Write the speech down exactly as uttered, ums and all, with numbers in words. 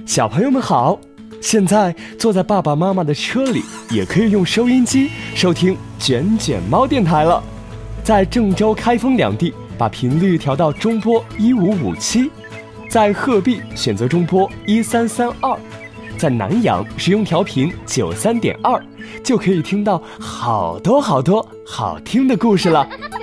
小朋友们好，现在坐在爸爸妈妈的车里，也可以用收音机收听卷卷猫电台了。在郑州、开封两地，把频率调到中波一五五七；在鹤壁选择中波一三三二；在南阳使用调频九三点二，就可以听到好多好多好听的故事了。